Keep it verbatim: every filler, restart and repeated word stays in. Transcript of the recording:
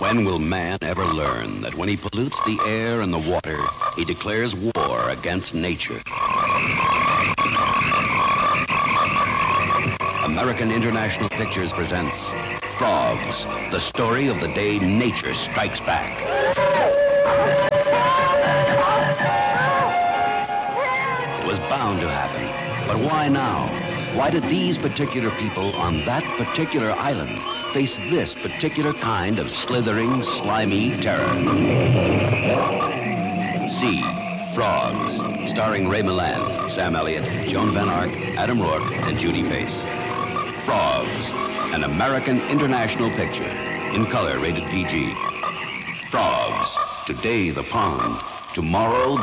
When will man ever learn that when he pollutes the air and the water, he declares war against nature? American International Pictures presents Frogs, the story of the day nature strikes back. It was bound to happen, but why now? Why did these particular people on that particular island face this particular kind of slithering, slimy terror? See Frogs, starring Ray Milland, Sam Elliott, Joan Van Ark, Adam Rourke, and Judy Pace. Frogs, an American International picture, in color rated P G. Frogs, today the pond, tomorrow